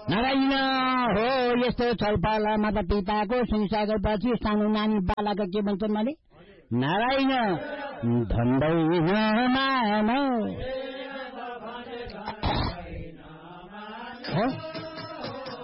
नारायण हो यस्तो छलफल माता पिताको सुनिसकेपछि सानो नानी बालाका के भन्छन् भने नारायण धन्दै